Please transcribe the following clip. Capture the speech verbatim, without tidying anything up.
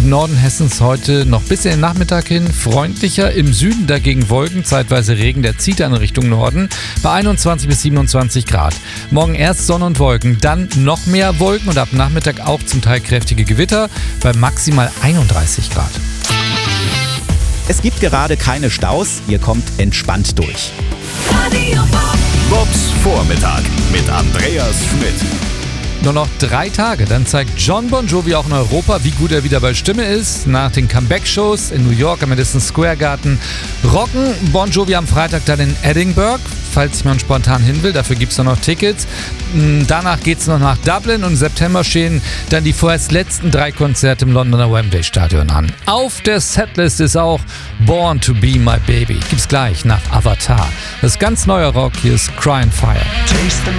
Im Norden Hessens heute noch bis in den Nachmittag hin freundlicher, im Süden dagegen Wolken, zeitweise Regen, der zieht dann Richtung Norden bei einundzwanzig bis siebenundzwanzig Grad. Morgen erst Sonne und Wolken, dann noch mehr Wolken und ab Nachmittag auch zum Teil kräftige Gewitter bei maximal einunddreißig Grad. Es gibt gerade keine Staus, ihr kommt entspannt durch. Bobs Vormittag mit Andreas Schmidt. Nur noch drei Tage, dann zeigt Jon Bon Jovi auch in Europa, wie gut er wieder bei Stimme ist. Nach den Comeback-Shows in New York am Madison Square Garden rocken Bon Jovi am Freitag dann in Edinburgh, falls man spontan hin will. Dafür gibt es noch Tickets. Danach geht es noch nach Dublin und im September stehen dann die vorerst letzten drei Konzerte im Londoner Wembley Stadion an. Auf der Setlist ist auch Born to Be My Baby. Gibt's gleich nach Avatar. Das ganz neue Rock, hier ist Crying Fire.